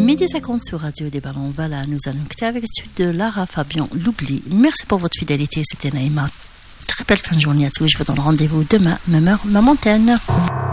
Midi 50 sur Radio des Ballons. Voilà, nous allons quitter avec la suite de Lara Fabian, l'oubli. Merci pour votre fidélité, c'était Naïma. Très belle fin de journée à tous. Je vous donne rendez-vous demain, même heure, même antenne.